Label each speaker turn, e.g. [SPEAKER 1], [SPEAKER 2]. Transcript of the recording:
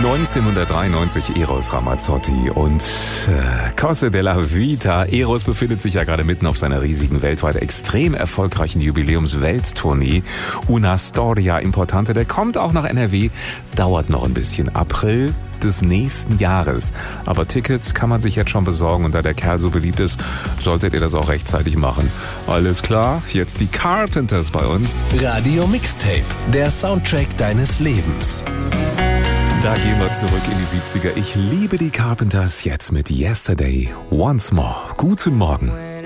[SPEAKER 1] 1993 Eros Ramazzotti und Cose della Vita. Eros befindet sich ja gerade mitten auf seiner riesigen, weltweit extrem erfolgreichen Jubiläums-Welttournee. Una Storia Importante. Der kommt auch nach NRW, dauert noch ein bisschen. April des nächsten Jahres. Aber Tickets kann man sich jetzt schon besorgen und da der Kerl so beliebt ist, solltet ihr das auch rechtzeitig machen. Alles klar, jetzt die Carpenters bei uns.
[SPEAKER 2] Radio Mixtape, der Soundtrack deines Lebens.
[SPEAKER 1] Da gehen wir zurück in die 70er. Ich liebe die Carpenters jetzt mit Yesterday Once More. Guten Morgen.